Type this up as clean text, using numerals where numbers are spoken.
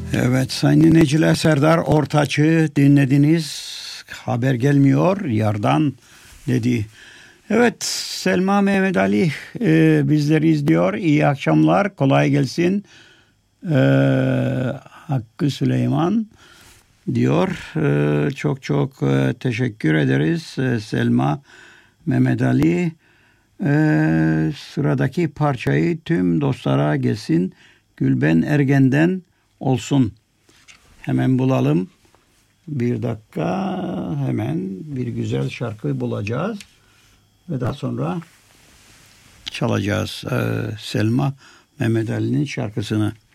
Evet sayın dinleyiciler, Serdar Ortaç'ı dinlediniz. Haber gelmiyor yardan dedi. Evet, Selma Mehmet Ali bizleri izliyor. İyi akşamlar, kolay gelsin. Hakkı Süleyman diyor. Çok çok teşekkür ederiz Selma Mehmet Ali. Sıradaki parçayı tüm dostlara gelsin. Gülben Ergen'den olsun. Hemen bulalım. Bir dakika, hemen bir güzel şarkı bulacağız. Ve daha sonra çalacağız Selma Mehmet Ali'nin şarkısını.